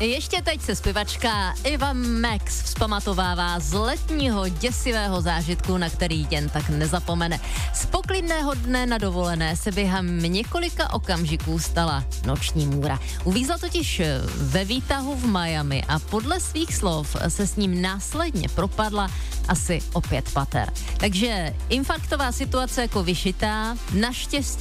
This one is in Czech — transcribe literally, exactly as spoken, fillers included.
Ještě teď se zpěvačka Eva Max vzpamatovává z letního děsivého zážitku, na který jen tak nezapomene. Z poklidného dne na dovolené se během několika okamžiků stala noční můra. Uvízla totiž ve výtahu v Miami a podle svých slov se s ním následně propadla asi o pět pater. Takže infarktová situace jako vyšitá, naštěstí